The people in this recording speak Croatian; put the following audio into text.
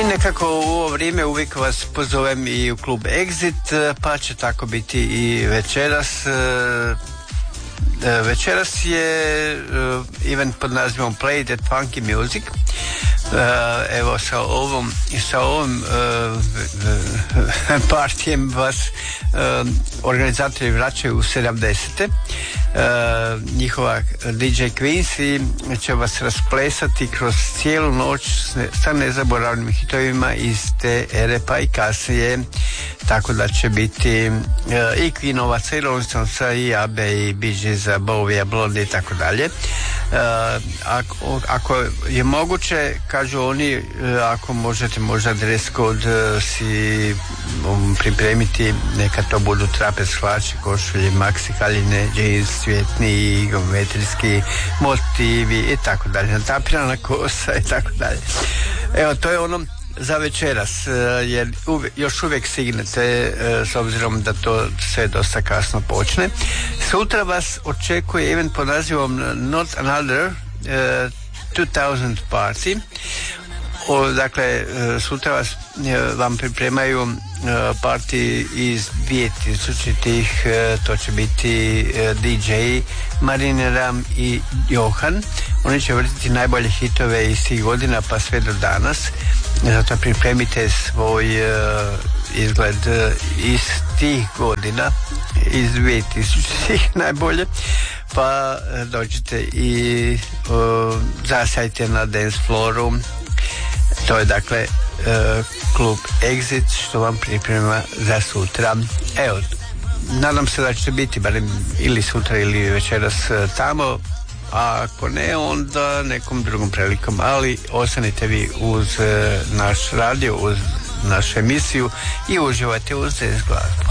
I nekako u ovo vrijeme uvijek vas pozovem i u klub Exit, pa će tako biti i večeras. Večeras je event pod nazivom Play That Funky Music. Evo sa ovom partijem vas organizatori vraćaju u 70-te. Njihova DJ Quincy će vas rasplesati kroz cijelu noć sa nezaboravnim hitovima iz te ere pa i kasnije, tako da će biti i Queenovaca i Rolling Stonesa i Abbe i Bee Geesa, Bowie, Blondie i tako dalje. Ako je moguće, kažu oni, ako možete možda dress code si pripremiti, neka to budu trapez hlači, košulje, maksi haljine, jeans, cvjetni, geometrijski motivi i tako dalje, natapirana kosa i tako dalje. Evo, to je ono za večeras, jer još uvijek stignete, s obzirom da to sve dosta kasno počne. Sutra vas očekuje event pod nazivom Not Another 2000 Party. Dakle, sutra vam pripremaju party iz 2000-ih, to će biti DJ Marine Ram i Johan. Oni će vrtiti najbolje hitove iz tih godina pa sve do danas. Zato pripremite svoj izgled iz tih godina, iz 2000-ih najbolje, pa dođite i zasajte na dance flooru. To je dakle klub Exit što vam priprema za sutra. Evo, nadam se da ćete biti barem ili sutra ili večeras tamo, a ako ne, onda nekom drugom prilikom, ali ostanite vi uz naš radio, uz našu emisiju i uživajte uz glazbu.